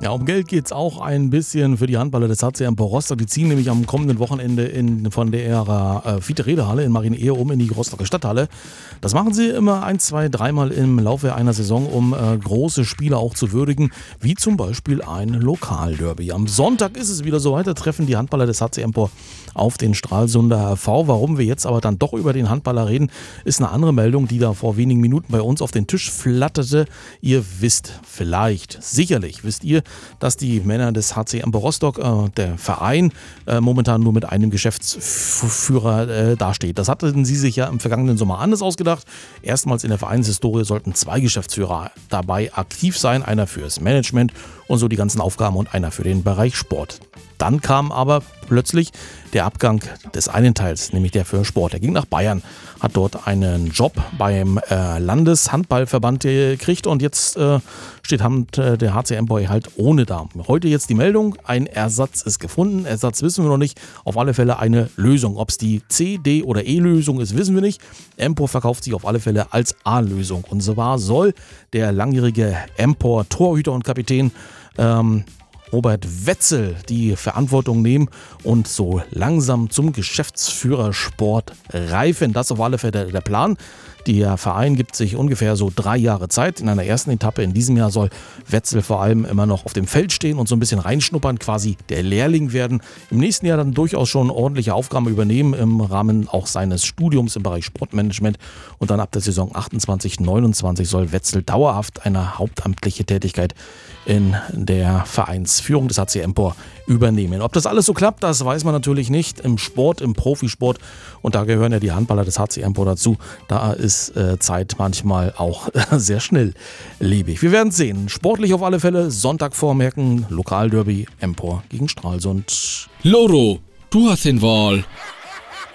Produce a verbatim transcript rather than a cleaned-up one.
Ja, um Geld geht es auch ein bisschen für die Handballer des H C Empor Rostock. Die ziehen nämlich am kommenden Wochenende in, von der äh, Fiete-Rede-Halle in Marienehre um in die Rostocker Stadthalle. Das machen sie immer ein, zwei, dreimal im Laufe einer Saison, um äh, große Spiele auch zu würdigen, wie zum Beispiel ein Lokalderby. Am Sonntag ist es wieder so weit, da treffen die Handballer des H C Empor auf den Stralsunder R V. Warum wir jetzt aber dann doch über den Handballer reden, ist eine andere Meldung, die da vor wenigen Minuten bei uns auf den Tisch flatterte. Ihr wisst vielleicht, sicherlich wisst ihr, dass die Männer des H C Empor Rostock, äh, der Verein, äh, momentan nur mit einem Geschäftsführer äh, dasteht. Das hatten sie sich ja im vergangenen Sommer anders ausgedacht. Erstmals in der Vereinshistorie sollten zwei Geschäftsführer dabei aktiv sein, einer fürs Management und so die ganzen Aufgaben und einer für den Bereich Sport. Dann kam aber plötzlich der Abgang des einen Teils, nämlich der für Sport. Er ging nach Bayern, hat dort einen Job beim äh, Landeshandballverband gekriegt und jetzt äh, steht Hand, äh, der H C Empor halt ohne da. Heute jetzt die Meldung, ein Ersatz ist gefunden. Ersatz wissen wir noch nicht, auf alle Fälle eine Lösung. Ob es die C, D oder E-Lösung ist, wissen wir nicht. Empor verkauft sich auf alle Fälle als A-Lösung. Und zwar soll der langjährige Empor-Torhüter und Kapitän ähm, Robert Wetzel die Verantwortung nehmen und so langsam zum Geschäftsführer Sport reifen. Das ist auf alle Fälle der, der Plan. Der Verein gibt sich ungefähr so drei Jahre Zeit. In einer ersten Etappe in diesem Jahr soll Wetzel vor allem immer noch auf dem Feld stehen und so ein bisschen reinschnuppern, quasi der Lehrling werden. Im nächsten Jahr dann durchaus schon ordentliche Aufgaben übernehmen im Rahmen auch seines Studiums im Bereich Sportmanagement. Und dann ab der Saison achtundzwanzig neunundzwanzig soll Wetzel dauerhaft eine hauptamtliche Tätigkeit in der Vereinsführung des H C Empor übernehmen. Ob das alles so klappt, das weiß man natürlich nicht. Im Sport, im Profisport, und da gehören ja die Handballer des H C Empor dazu, da ist äh, Zeit manchmal auch äh, sehr schnelllebig. Wir werden sehen. Sportlich auf alle Fälle, Sonntag vormerken, Lokalderby Empor gegen Stralsund. Loro, du hast den Wahl.